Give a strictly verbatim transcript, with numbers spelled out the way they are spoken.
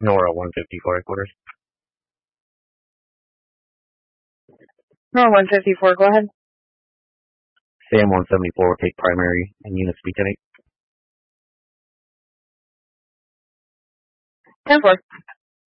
Nora one fifty-four headquarters. Nora one fifty-four, go ahead. Sam one seventy-four will take primary and unit speed ten eight. ten four.